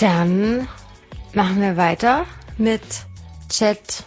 Dann machen wir weiter mit Chat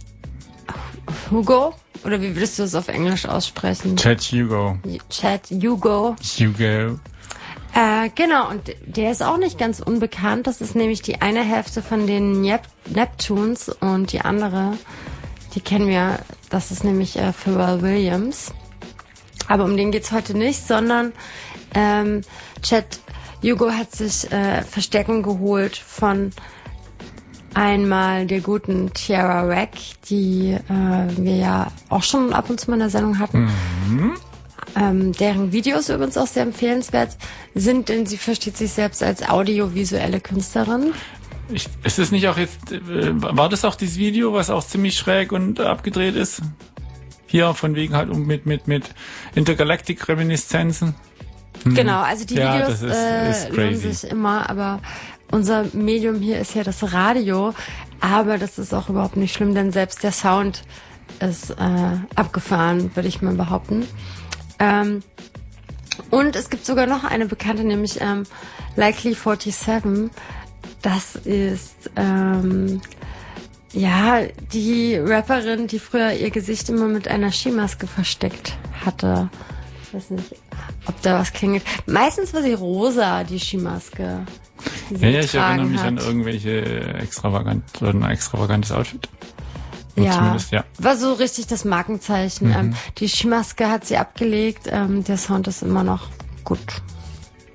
Hugo. Oder wie würdest du es auf Englisch aussprechen? Chat Hugo. Chat Hugo. Hugo. Genau, und der ist auch nicht ganz unbekannt. Das ist nämlich die eine Hälfte von den Neptunes und die andere, die kennen wir, das ist nämlich Pharrell Williams. Aber um den geht's heute nicht, sondern Chat Hugo hat sich Verstärkung geholt von einmal der guten Tierra Whack, die wir ja auch schon ab und zu mal in der Sendung hatten. Deren Videos übrigens auch sehr empfehlenswert sind, denn sie versteht sich selbst als audiovisuelle Künstlerin. Ist es nicht auch jetzt, war das auch dieses Video, was auch ziemlich schräg und abgedreht ist? Hier von wegen halt mit Intergalactic-Reminiszenzen. Genau, also die Ja, Videos ist lohnen crazy. sich immer, aber unser Medium hier ist ja das Radio, aber das ist auch überhaupt nicht schlimm, denn selbst der Sound ist abgefahren, würde ich mal behaupten. Und es gibt sogar noch eine bekannte, nämlich Likely 47. Das ist die Rapperin, die früher ihr Gesicht immer mit einer Skimaske versteckt hatte. Ich weiß nicht, ob da was klingelt. Meistens war sie rosa, die Skimaske. Die sie Ich erinnere mich hat. an irgendwelche ein extravagantes Outfit. Ja, Zumindest, ja. war so richtig das Markenzeichen. Die Skimaske hat sie abgelegt. Der Sound ist immer noch gut.